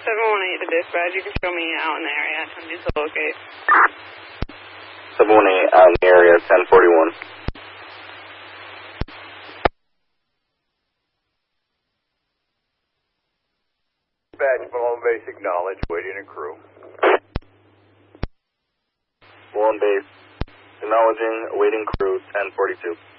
718 to dispatch. You can show me out in the area. I'm trying to locate. 718 out in the area, 1041. Dispatch, Malone Base acknowledge, waiting a crew. Malone Base, acknowledging, awaiting crew, 1042.